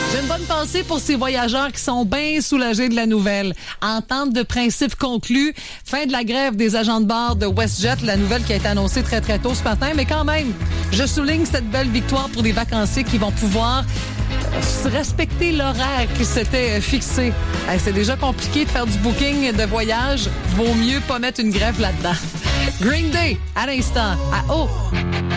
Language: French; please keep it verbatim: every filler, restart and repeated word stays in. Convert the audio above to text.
J'ai une bonne pensée pour ces voyageurs qui sont bien soulagés de la nouvelle. Entente de principe conclue. Fin de la grève des agents de bord de WestJet. La nouvelle qui a été annoncée très, très tôt ce matin. Mais quand même, je souligne cette belle victoire pour des vacanciers qui vont pouvoir respecter l'horaire qui s'était fixé. Hey, c'est déjà compliqué de faire du booking de voyage. Vaut mieux pas mettre une grève là-dedans. Green Day, à l'instant, à haut.